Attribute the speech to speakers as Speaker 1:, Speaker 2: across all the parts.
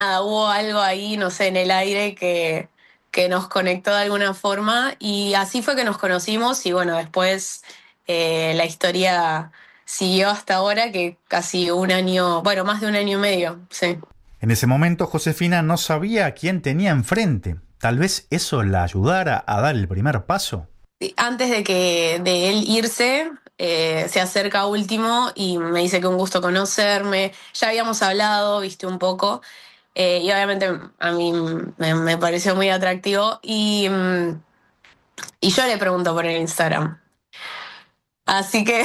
Speaker 1: Nada, hubo algo ahí, no sé, en el aire que nos conectó de alguna forma y así fue que nos conocimos y bueno, después la historia siguió hasta ahora, que casi un año, bueno, más de un año y medio, sí.
Speaker 2: En ese momento Josefina no sabía a quién tenía enfrente. Tal vez eso la ayudara a dar el primer paso.
Speaker 1: Sí, antes de él irse, se acerca Último y me dice que un gusto conocerme. Ya habíamos hablado, viste, un poco, y obviamente a mí me pareció muy atractivo y yo le pregunto por el Instagram. Así que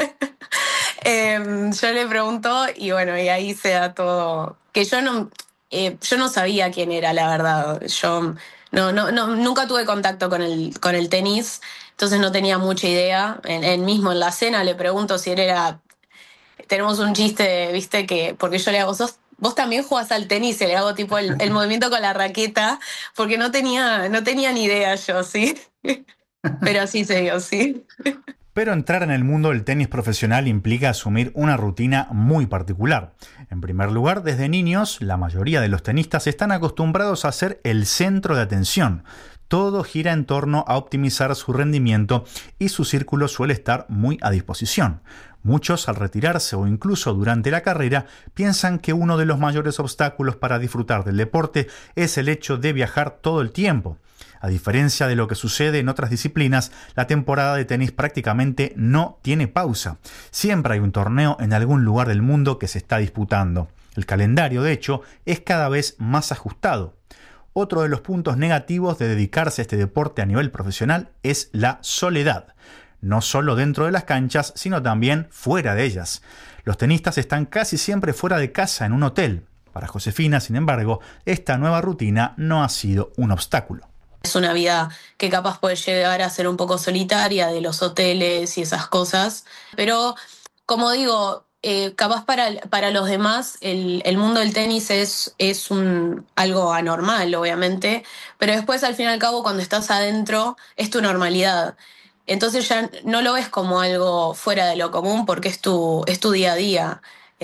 Speaker 1: yo le pregunto y bueno, y ahí se da todo. Que yo no sabía quién era, la verdad. Yo nunca tuve contacto con el tenis, entonces no tenía mucha idea. Mismo en la cena le pregunto si él era. Tenemos un chiste, viste, que porque yo le hago, vos también jugás al tenis y le hago tipo el movimiento con la raqueta, porque no tenía ni idea yo, ¿sí? Pero así se dio, sí.
Speaker 2: Pero entrar en el mundo del tenis profesional implica asumir una rutina muy particular. En primer lugar, desde niños, la mayoría de los tenistas están acostumbrados a ser el centro de atención. Todo gira en torno a optimizar su rendimiento y su círculo suele estar muy a disposición. Muchos, al retirarse o incluso durante la carrera, piensan que uno de los mayores obstáculos para disfrutar del deporte es el hecho de viajar todo el tiempo. A diferencia de lo que sucede en otras disciplinas, la temporada de tenis prácticamente no tiene pausa. Siempre hay un torneo en algún lugar del mundo que se está disputando. El calendario, de hecho, es cada vez más ajustado. Otro de los puntos negativos de dedicarse a este deporte a nivel profesional es la soledad. No solo dentro de las canchas, sino también fuera de ellas. Los tenistas están casi siempre fuera de casa en un hotel. Para Josefina, sin embargo, esta nueva rutina no ha sido un obstáculo.
Speaker 1: Es una vida que capaz puede llegar a ser un poco solitaria de los hoteles y esas cosas, pero como digo, capaz para los demás el mundo del tenis es algo anormal, obviamente, pero después al fin y al cabo cuando estás adentro es tu normalidad. Entonces ya no lo ves como algo fuera de lo común porque es tu día a día.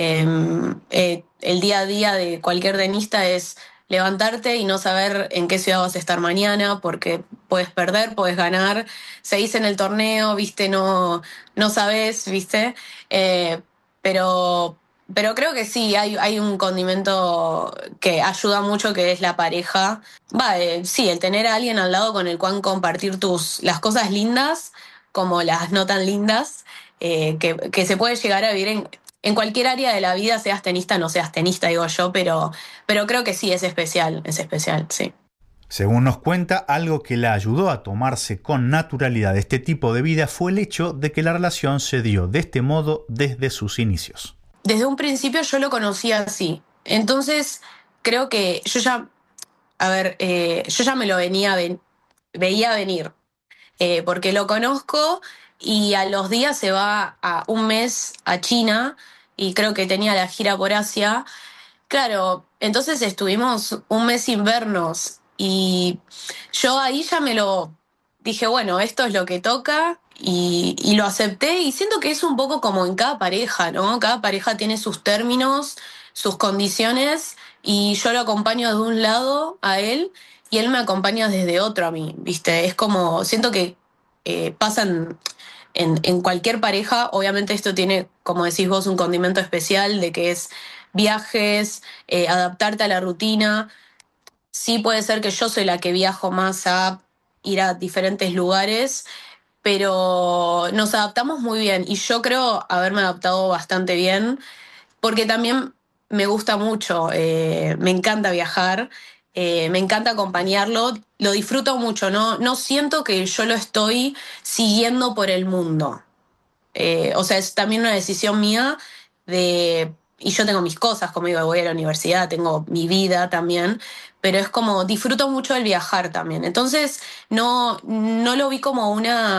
Speaker 1: El día a día de cualquier tenista es levantarte y no saber en qué ciudad vas a estar mañana, porque puedes perder, puedes ganar, seguís en el torneo, viste, no sabes, viste. Eh, pero, pero creo que sí, hay un condimento que ayuda mucho que es la pareja. Sí, el tener a alguien al lado con el cual compartir las cosas lindas como las no tan lindas, que se puede llegar a vivir en cualquier área de la vida, seas tenista, no seas tenista, digo yo, pero creo que sí, es especial, sí.
Speaker 2: Según nos cuenta, algo que la ayudó a tomarse con naturalidad este tipo de vida fue el hecho de que la relación se dio de este modo desde sus inicios.
Speaker 1: Desde un principio yo lo conocía así. Entonces, creo que a ver, yo ya me lo veía venir, porque lo conozco y a los días se va a un mes a China y creo que tenía la gira por Asia. Claro, entonces estuvimos un mes sin vernos y yo ahí ya me lo dije, bueno, esto es lo que toca y lo acepté y siento que es un poco como en cada pareja, ¿no? Cada pareja tiene sus términos, sus condiciones y yo lo acompaño de un lado a él y él me acompaña desde otro a mí, ¿viste? Es como, siento que pasan en cualquier pareja, obviamente esto tiene, como decís vos, un condimento especial de que es viajes, adaptarte a la rutina. Sí puede ser que yo soy la que viajo más a ir a diferentes lugares, pero nos adaptamos muy bien y yo creo haberme adaptado bastante bien porque también me gusta mucho, me encanta viajar, me encanta acompañarlo, lo disfruto mucho, no siento que yo lo estoy siguiendo por el mundo. O sea, es también una decisión mía y yo tengo mis cosas, como digo, voy a la universidad, tengo mi vida también, pero es como, disfruto mucho el viajar también. Entonces, no lo vi como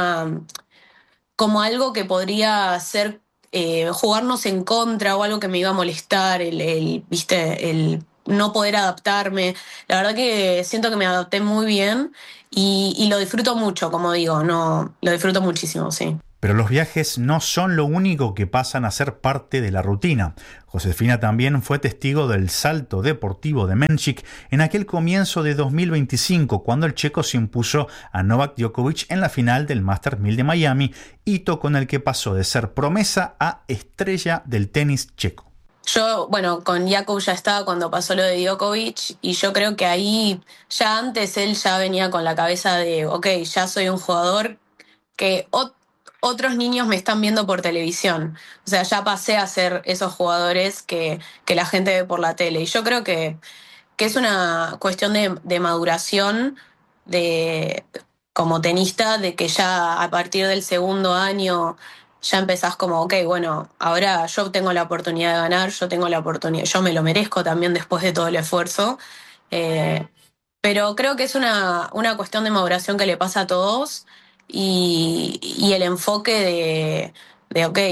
Speaker 1: como algo que podría ser jugarnos en contra o algo que me iba a molestar, viste, el no poder adaptarme. La verdad que siento que me adapté muy bien y lo disfruto mucho, como digo, no, lo disfruto muchísimo, sí.
Speaker 2: Pero los viajes no son lo único que pasan a ser parte de la rutina. Josefina también fue testigo del salto deportivo de Mensik en aquel comienzo de 2025, cuando el checo se impuso a Novak Djokovic en la final del Masters 1000 de Miami, hito con el que pasó de ser promesa a estrella del tenis checo.
Speaker 1: Yo, bueno, con Jakub ya estaba cuando pasó lo de Djokovic y yo creo que ahí, ya antes él ya venía con la cabeza de, ok, ya soy un jugador que otros niños me están viendo por televisión. O sea, ya pasé a ser esos jugadores que la gente ve por la tele. Y yo creo que es una cuestión de maduración de, como tenista, de que ya a partir del segundo año ya empezás como, ok, bueno, ahora yo tengo la oportunidad de ganar, yo tengo la oportunidad, yo me lo merezco también después de todo el esfuerzo. Eh, pero creo que es una cuestión de maduración que le pasa a todos y el enfoque de ok,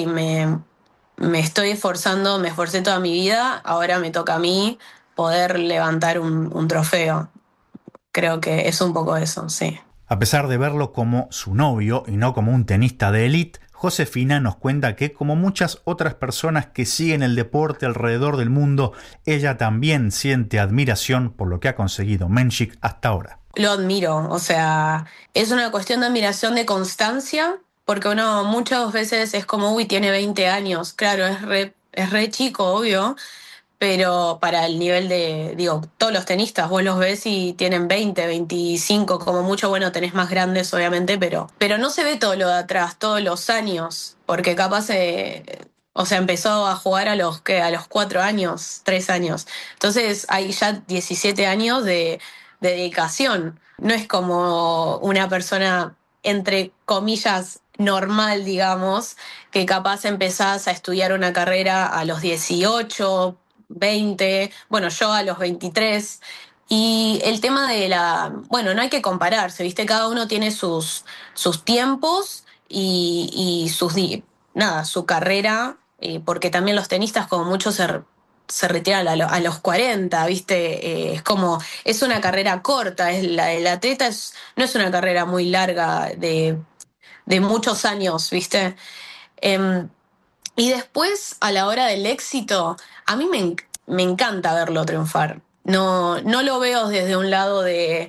Speaker 1: me estoy esforzando, me esforcé toda mi vida, ahora me toca a mí poder levantar un trofeo. Creo que es un poco eso, sí.
Speaker 2: A pesar de verlo como su novio y no como un tenista de élite, Josefina nos cuenta que, como muchas otras personas que siguen el deporte alrededor del mundo, ella también siente admiración por lo que ha conseguido Mensik hasta ahora.
Speaker 1: Lo admiro, o sea, es una cuestión de admiración, de constancia, porque uno muchas veces es como, uy, tiene 20 años, claro, es re chico, obvio, pero para el nivel de, digo, todos los tenistas, vos los ves y tienen 20, 25, como mucho, bueno, tenés más grandes, obviamente, pero no se ve todo lo de atrás, todos los años, porque capaz, o sea, empezó a jugar a los 4 años, 3 años. Entonces hay ya 17 años de dedicación. No es como una persona, entre comillas, normal, digamos, que capaz empezás a estudiar una carrera a los 18, 20, bueno, yo a los 23. Y el tema de bueno, no hay que compararse, ¿viste? Cada uno tiene sus tiempos y nada, su carrera, porque también los tenistas como muchos se retiran a los 40, ¿viste? Es como, es una carrera corta, el atleta no es una carrera muy larga de muchos años, ¿viste? Em, y después, a la hora del éxito, a mí me encanta verlo triunfar. No lo veo desde un lado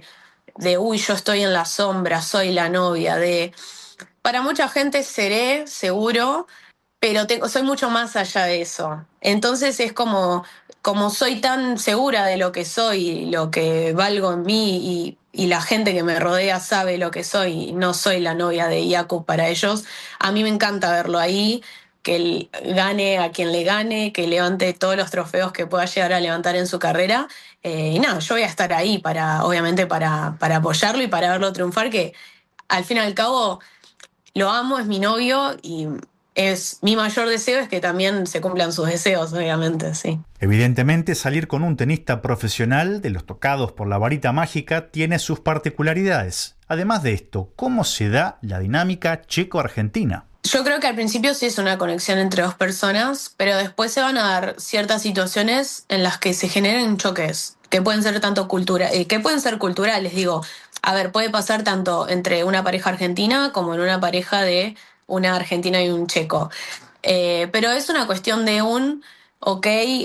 Speaker 1: uy, yo estoy en la sombra, soy la novia, para mucha gente seré, seguro, pero soy mucho más allá de eso. Entonces es como soy tan segura de lo que soy, lo que valgo en mí y la gente que me rodea sabe lo que soy, y no soy la novia de Jakub para ellos. A mí me encanta verlo ahí, que él gane a quien le gane, que levante todos los trofeos que pueda llegar a levantar en su carrera. Y nada, yo voy a estar ahí obviamente para apoyarlo y para verlo triunfar, que al fin y al cabo lo amo, es mi novio y mi mayor deseo es que también se cumplan sus deseos, obviamente, sí.
Speaker 2: Evidentemente, salir con un tenista profesional de los tocados por la varita mágica tiene sus particularidades. Además de esto, ¿cómo se da la dinámica checo-argentina?
Speaker 1: Yo creo que al principio sí es una conexión entre dos personas, pero después se van a dar ciertas situaciones en las que se generen choques, que pueden ser que pueden ser culturales, digo. A ver, puede pasar tanto entre una pareja argentina como en una pareja de una argentina y un checo. Pero es una cuestión de ok,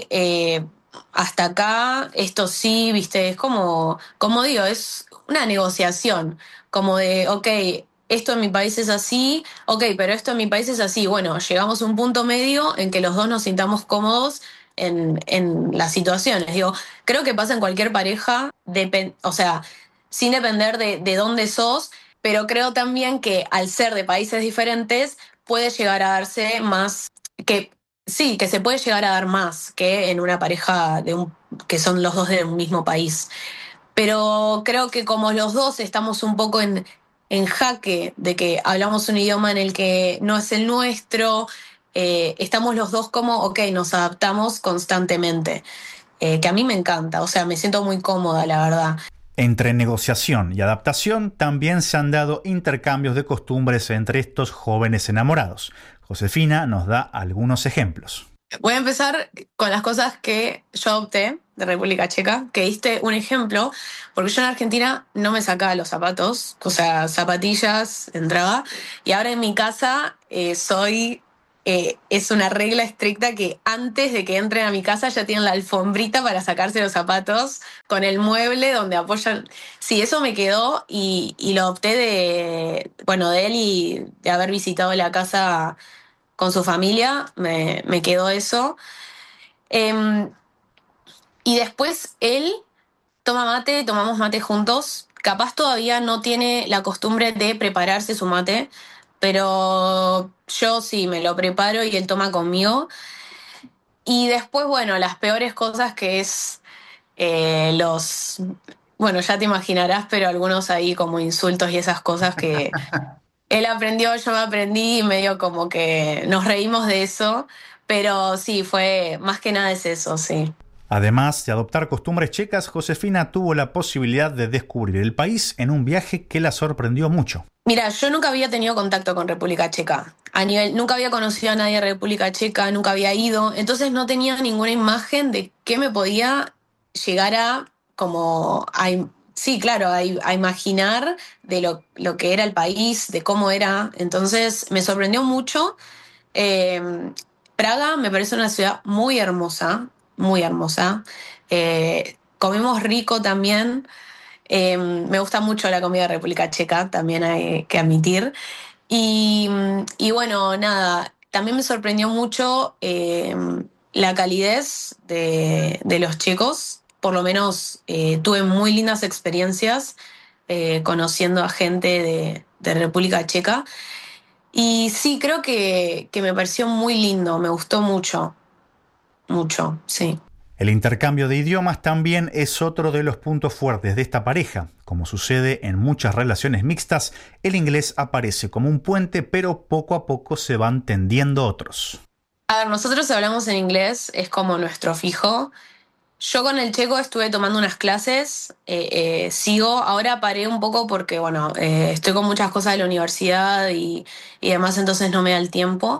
Speaker 1: hasta acá, esto sí, viste, es como digo, es una negociación, como de, ok, esto en mi país es así, ok, pero esto en mi país es así. Bueno, llegamos a un punto medio en que los dos nos sintamos cómodos en las situaciones. Digo, creo que pasa en cualquier pareja, o sea, sin depender de dónde sos, pero creo también que al ser de países diferentes puede llegar a darse más, que sí, que se puede llegar a dar más que en una pareja que son los dos de un mismo país. Pero creo que como los dos estamos un poco en jaque de que hablamos un idioma en el que no es el nuestro, estamos los dos como, ok, nos adaptamos constantemente, que a mí me encanta, o sea, me siento muy cómoda, la verdad.
Speaker 2: Entre negociación y adaptación también se han dado intercambios de costumbres entre estos jóvenes enamorados. Josefina nos da algunos ejemplos.
Speaker 1: Voy a empezar con las cosas que yo adopté de República Checa, que diste un ejemplo, porque yo en Argentina no me sacaba los zapatos, o sea, zapatillas entraba, y ahora en mi casa es una regla estricta que antes de que entren a mi casa ya tienen la alfombrita para sacarse los zapatos con el mueble donde apoyan. Sí, eso me quedó y lo adopté bueno, de él y de haber visitado la casa con su familia, me quedó eso. Eh, y después él toma mate, tomamos mate juntos. Capaz todavía no tiene la costumbre de prepararse su mate, pero yo sí me lo preparo y él toma conmigo. Y después, bueno, las peores cosas que es los... Bueno, ya te imaginarás, pero algunos ahí como insultos y esas cosas que él aprendió, yo me aprendí y medio como que nos reímos de eso, pero sí, fue más que nada es eso, sí.
Speaker 2: Además de adoptar costumbres checas, Josefina tuvo la posibilidad de descubrir el país en un viaje que la sorprendió mucho.
Speaker 1: Mira, yo nunca había tenido contacto con República Checa. Nunca había conocido a nadie de República Checa, nunca había ido, entonces no tenía ninguna imagen de qué me podía llegar a, como, sí, claro, a imaginar de lo que era el país, de cómo era. Entonces me sorprendió mucho. Eh, Praga me parece una ciudad muy hermosa, muy hermosa. Comimos rico también. Me gusta mucho la comida de República Checa, también hay que admitir. Y bueno, nada, también me sorprendió mucho la calidez de los checos. Por lo menos tuve muy lindas experiencias conociendo a gente de República Checa. Y sí, creo que me pareció muy lindo, me gustó mucho, mucho, sí.
Speaker 2: El intercambio de idiomas también es otro de los puntos fuertes de esta pareja. Como sucede en muchas relaciones mixtas, el inglés aparece como un puente, pero poco a poco se van tendiendo otros.
Speaker 1: A ver, nosotros hablamos en inglés, es como nuestro fijo. Yo con el checo estuve tomando unas clases, sigo, ahora paré un poco porque, bueno, estoy con muchas cosas de la universidad y demás, entonces no me da el tiempo.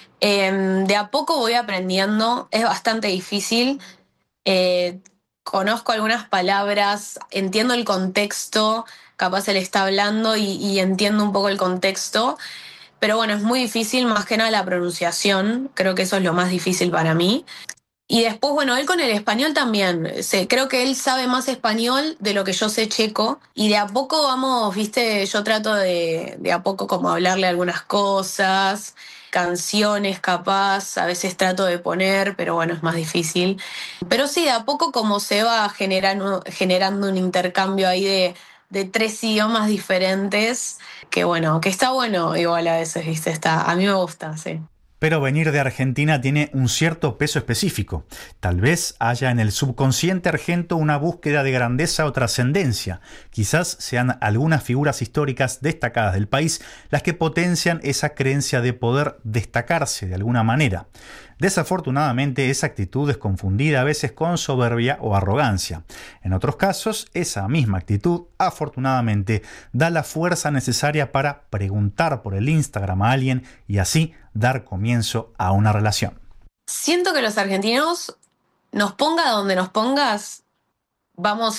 Speaker 1: De a poco voy aprendiendo, es bastante difícil. Eh, Conozco algunas palabras, entiendo el contexto, capaz él está hablando y entiendo un poco el contexto, pero bueno, es muy difícil, más que nada la pronunciación, creo que eso es lo más difícil para mí. Y después, bueno, él con el español también. Creo que él sabe más español de lo que yo sé checo. Y de a poco vamos, viste, yo trato de a poco como hablarle algunas cosas, canciones capaz, a veces trato de poner, pero bueno, es más difícil. Pero sí, de a poco como se va generando un intercambio ahí de tres idiomas diferentes, que bueno, que está bueno igual a veces, viste, a mí me gusta, sí.
Speaker 2: Pero venir de Argentina tiene un cierto peso específico. Tal vez haya en el subconsciente argento una búsqueda de grandeza o trascendencia. Quizás sean algunas figuras históricas destacadas del país las que potencian esa creencia de poder destacarse de alguna manera. Desafortunadamente, esa actitud es confundida a veces con soberbia o arrogancia. En otros casos, esa misma actitud, afortunadamente, da la fuerza necesaria para preguntar por el Instagram a alguien y así dar comienzo a una relación.
Speaker 1: Siento que los argentinos, nos ponga donde nos pongas, vamos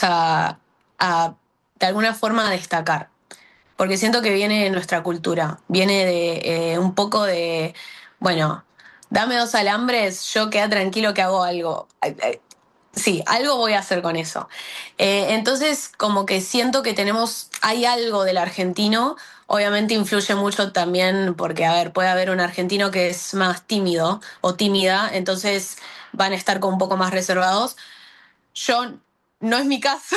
Speaker 1: a de alguna forma a destacar. Porque siento que viene de nuestra cultura, viene de un poco de, bueno, dame dos alambres, yo queda tranquilo que hago algo. Sí, algo voy a hacer con eso. Entonces, como que siento que hay algo del argentino, obviamente influye mucho también porque, a ver, puede haber un argentino que es más tímido o tímida, entonces van a estar con un poco más reservados. Yo no es mi caso.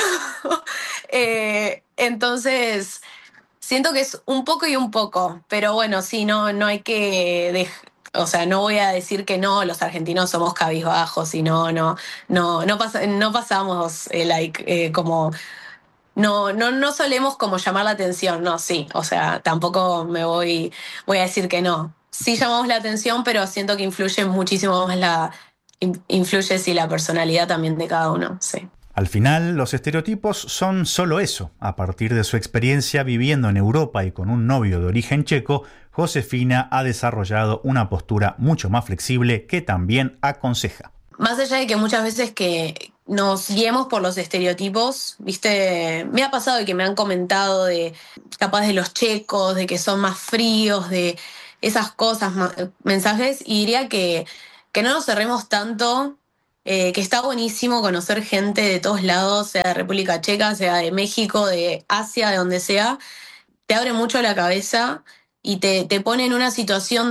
Speaker 1: Entonces, siento que es un poco y un poco, pero bueno, sí, no hay que o sea, no voy a decir que no, los argentinos somos cabizbajos y no pasamos como no solemos como llamar la atención, no, sí, o sea, tampoco voy a decir que no. Sí llamamos la atención, pero siento que influye muchísimo más influye sí la personalidad también de cada uno, sí.
Speaker 2: Al final, los estereotipos son solo eso. A partir de su experiencia viviendo en Europa y con un novio de origen checo, Josefina ha desarrollado una postura mucho más flexible que también aconseja.
Speaker 1: Más allá de que muchas veces que nos guiemos por los estereotipos, ¿viste? Me ha pasado que me han comentado de capaz de los checos, de que son más fríos, de esas cosas, mensajes, y diría que no nos cerremos tanto, que está buenísimo conocer gente de todos lados, sea de República Checa, sea de México, de Asia, de donde sea, te abre mucho la cabeza y te pone en una situación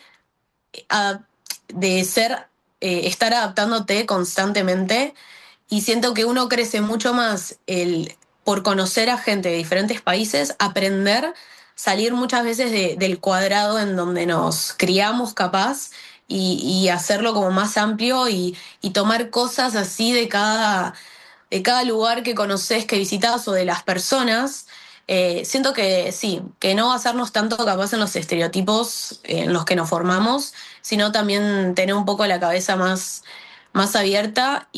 Speaker 1: a- de estar adaptándote constantemente y siento que uno crece mucho más por conocer a gente de diferentes países, aprender, salir muchas veces del cuadrado en donde nos criamos capaz y hacerlo como más amplio y tomar cosas así de cada lugar que conoces, que visitas o de las personas. Siento que sí, que no basarnos tanto capaz en los estereotipos en los que nos formamos, sino también tener un poco la cabeza más abierta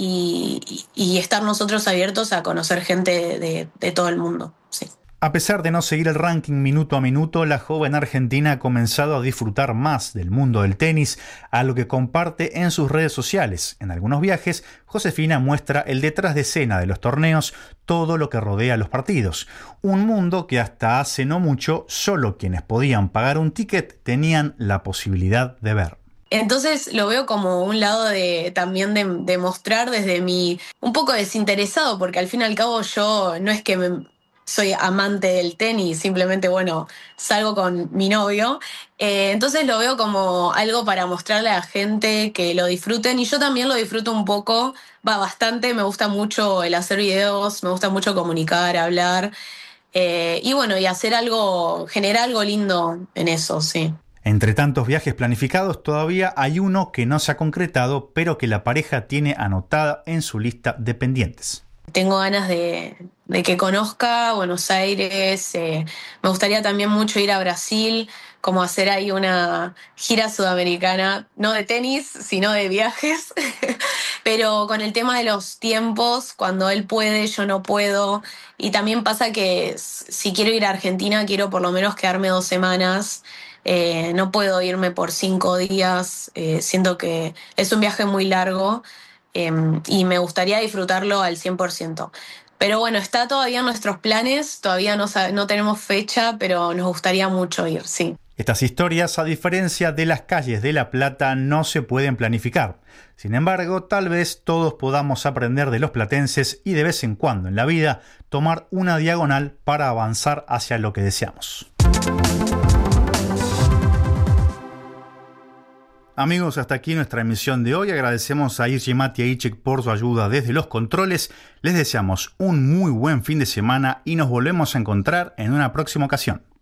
Speaker 1: y estar nosotros abiertos a conocer gente de todo el mundo. Sí.
Speaker 2: A pesar de no seguir el ranking minuto a minuto, la joven argentina ha comenzado a disfrutar más del mundo del tenis, algo que comparte en sus redes sociales. En algunos viajes, Josefina muestra el detrás de escena de los torneos, todo lo que rodea los partidos. Un mundo que hasta hace no mucho, solo quienes podían pagar un ticket tenían la posibilidad de ver.
Speaker 1: Entonces lo veo como un lado también de mostrar desde un poco desinteresado, porque al fin y al cabo yo no es que soy amante del tenis, simplemente, bueno, salgo con mi novio. Entonces lo veo como algo para mostrarle a la gente que lo disfruten y yo también lo disfruto un poco, va bastante, me gusta mucho el hacer videos, me gusta mucho comunicar, hablar y bueno, y hacer algo, generar algo lindo en eso, sí.
Speaker 2: Entre tantos viajes planificados, todavía hay uno que no se ha concretado, pero que la pareja tiene anotada en su lista de pendientes.
Speaker 1: Tengo ganas de que conozca Buenos Aires. Me gustaría también mucho ir a Brasil, como hacer ahí una gira sudamericana, no de tenis, sino de viajes. Pero con el tema de los tiempos, cuando él puede, yo no puedo. Y también pasa que si quiero ir a Argentina, quiero por lo menos quedarme 2 semanas. No puedo irme por 5 días. Siento que es un viaje muy largo y me gustaría disfrutarlo al 100%. Pero bueno, está todavía en nuestros planes, todavía no tenemos fecha, pero nos gustaría mucho ir, sí.
Speaker 2: Estas historias, a diferencia de las calles de La Plata, no se pueden planificar. Sin embargo, tal vez todos podamos aprender de los platenses y de vez en cuando en la vida tomar una diagonal para avanzar hacia lo que deseamos. Amigos, hasta aquí nuestra emisión de hoy. Agradecemos a Irgi Matiaichek por su ayuda desde los controles. Les deseamos un muy buen fin de semana y nos volvemos a encontrar en una próxima ocasión.